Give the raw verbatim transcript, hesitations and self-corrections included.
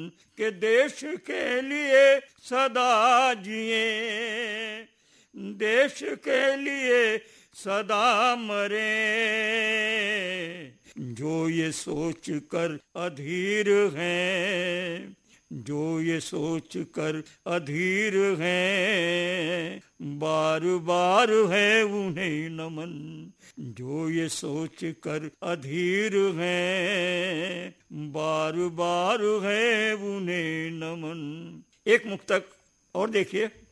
के देश के लिए सदा जिए, देश के लिए सदा मरे। जो ये सोच कर अधीर हैं, जो ये सोच कर अधीर हैं, बार बार है उन्हें नमन। जो ये सोच कर अधीर हैं, बार बार है उन्हें नमन। एक मुक्तक और देखिए।